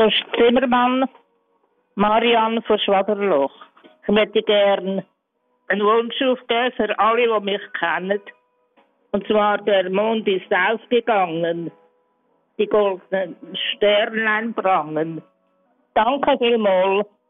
Das ist Zimmermann, Marianne von Schwagerloch. Ich möchte gerne einen Wunsch aufgeben für alle, die mich kennen. Und zwar, der Mond ist aufgegangen. Die goldenen Sternlein prangen. Danke vielmals.